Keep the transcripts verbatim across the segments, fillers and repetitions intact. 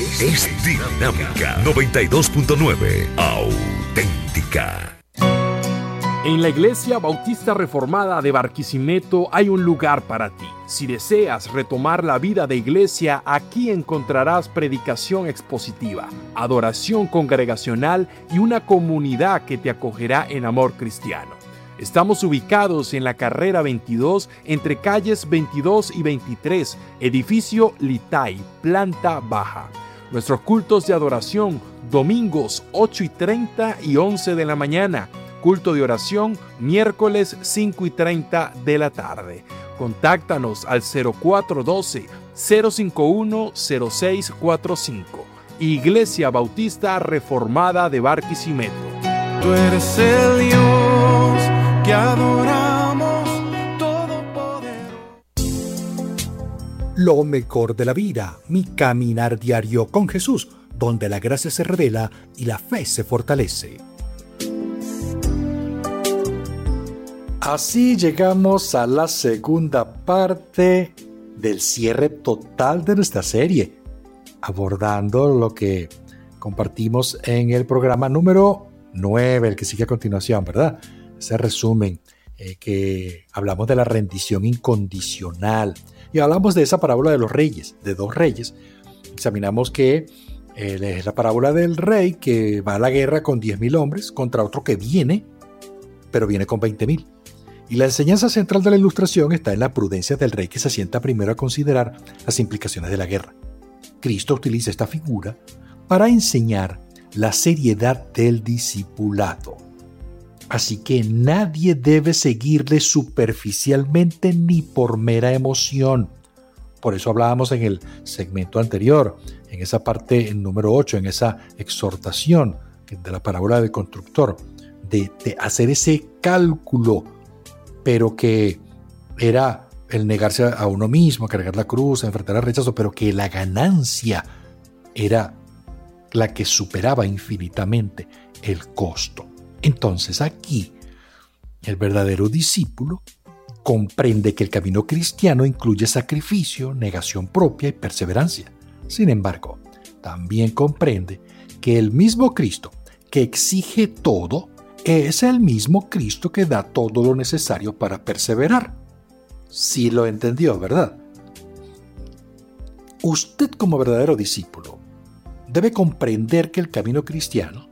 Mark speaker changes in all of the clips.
Speaker 1: es Dinámica noventa y dos punto nueve, auténtica.
Speaker 2: En la Iglesia Bautista Reformada de Barquisimeto hay un lugar para ti. Si deseas retomar la vida de iglesia, aquí encontrarás predicación expositiva, adoración congregacional y una comunidad que te acogerá en amor cristiano. Estamos ubicados en la carrera veintidós, entre calles veintidós y veintitrés, edificio Litay, planta baja. Nuestros cultos de adoración, domingos ocho y treinta y once de la mañana. Culto de oración, miércoles cinco y treinta de la tarde. Contáctanos al cero cuatro uno dos, cero cinco uno, cero seis cuatro cinco. Iglesia Bautista Reformada de Barquisimeto.
Speaker 3: Tú eres el Dios que adoramos, todopoderoso.
Speaker 4: Lo mejor de la vida, mi caminar diario con Jesús, donde la gracia se revela y la fe se fortalece. Así llegamos a la segunda parte del cierre total de nuestra serie, abordando lo que compartimos en el programa número nueve, el que sigue a continuación, ¿verdad? Ese resumen eh, que hablamos de la rendición incondicional y hablamos de esa parábola de los reyes, de dos reyes. Examinamos que eh, es la parábola del rey que va a la guerra con diez mil hombres contra otro que viene, pero viene con veinte mil. Y la enseñanza central de la ilustración está en la prudencia del rey que se sienta primero a considerar las implicaciones de la guerra. Cristo utiliza esta figura para enseñar la seriedad del discipulado. Así que nadie debe seguirle superficialmente ni por mera emoción. Por eso hablábamos en el segmento anterior, en esa parte número ocho, en esa exhortación de la parábola del constructor, de, de hacer ese cálculo, pero que era el negarse a uno mismo, cargar la cruz, enfrentar el rechazo, pero que la ganancia era la que superaba infinitamente el costo. Entonces aquí, el verdadero discípulo comprende que el camino cristiano incluye sacrificio, negación propia y perseverancia. Sin embargo, también comprende que el mismo Cristo que exige todo es el mismo Cristo que da todo lo necesario para perseverar. Sí lo entendió, ¿verdad? Usted, como verdadero discípulo, debe comprender que el camino cristiano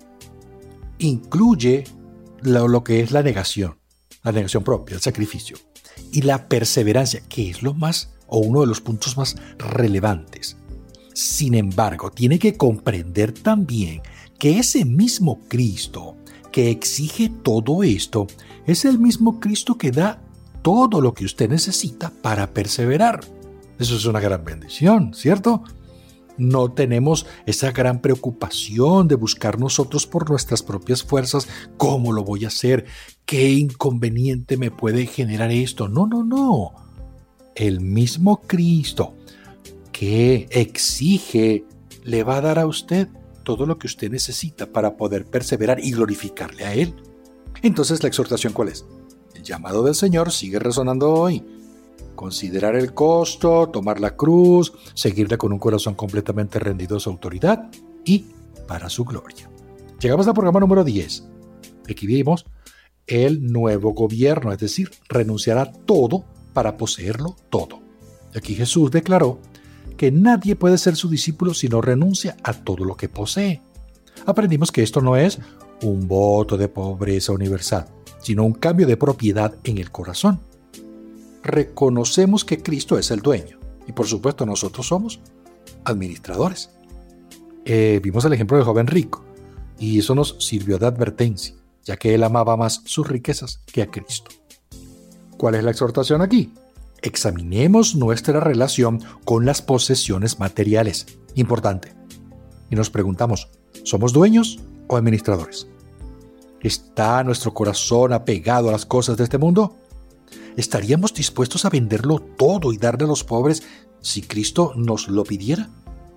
Speaker 4: incluye lo, lo que es la negación, la negación propia, el sacrificio, y la perseverancia, que es lo más, o uno de los puntos más relevantes. Sin embargo, tiene que comprender también que ese mismo Cristo que exige todo esto es el mismo Cristo que da todo lo que usted necesita para perseverar. Eso es una gran bendición, ¿cierto? No tenemos esa gran preocupación de buscar nosotros por nuestras propias fuerzas. ¿Cómo lo voy a hacer? ¿Qué inconveniente me puede generar esto? No, no, no. El mismo Cristo que exige le va a dar a usted todo lo que usted necesita para poder perseverar y glorificarle a Él. Entonces, ¿la exhortación cuál es? El llamado del Señor sigue resonando hoy. Considerar el costo, tomar la cruz, seguirle con un corazón completamente rendido a su autoridad y para su gloria. Llegamos al programa número diez. Aquí vimos el nuevo gobierno, es decir, renunciar a todo para poseerlo todo. Y aquí Jesús declaró que nadie puede ser su discípulo si no renuncia a todo lo que posee. Aprendimos que esto no es un voto de pobreza universal, sino un cambio de propiedad en el corazón. Reconocemos que Cristo es el dueño y por supuesto nosotros somos administradores. Eh, vimos el ejemplo del joven rico y eso nos sirvió de advertencia, ya que él amaba más sus riquezas que a Cristo. ¿Cuál es la exhortación aquí? Examinemos nuestra relación con las posesiones materiales. Importante. Y nos preguntamos, ¿somos dueños o administradores? ¿Está nuestro corazón apegado a las cosas de este mundo? ¿Estaríamos dispuestos a venderlo todo y darle a los pobres si Cristo nos lo pidiera?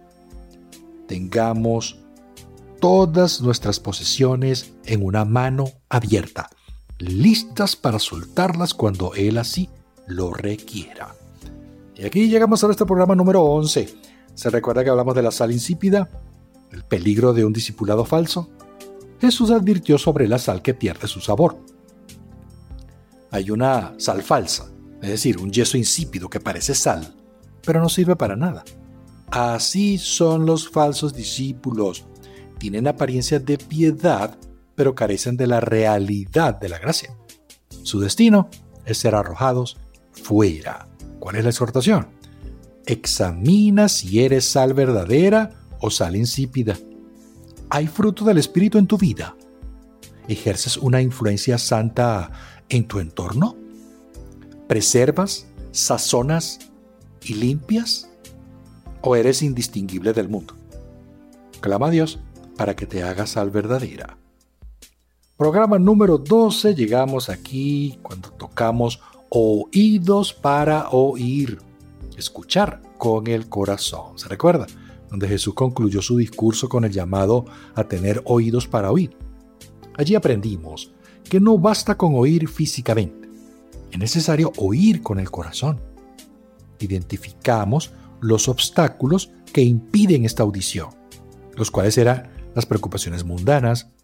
Speaker 4: Tengamos todas nuestras posesiones en una mano abierta, listas para soltarlas cuando Él así lo requiera. Y aquí llegamos a nuestro programa número once, ¿Se recuerda que hablamos de la sal insípida? El peligro de un discipulado falso. Jesús advirtió sobre la sal que pierde su sabor. Hay una sal falsa, es decir, un yeso insípido que parece sal, pero no sirve para nada. Así son los falsos discípulos. Tienen apariencia de piedad, pero carecen de la realidad de la gracia. Su destino es ser arrojados fuera. ¿Cuál es la exhortación? Examina si eres sal verdadera o sal insípida. ¿Hay fruto del Espíritu en tu vida? ¿Ejerces una influencia santa en tu entorno? ¿Preservas, sazonas y limpias? ¿O eres indistinguible del mundo? Clama a Dios para que te haga sal verdadera. Programa número doce, llegamos aquí cuando tocamos oídos para oír, escuchar con el corazón. ¿Se recuerda? Donde Jesús concluyó su discurso con el llamado a tener oídos para oír. Allí aprendimos que no basta con oír físicamente, es necesario oír con el corazón. Identificamos los obstáculos que impiden esta audición, los cuales eran las preocupaciones mundanas,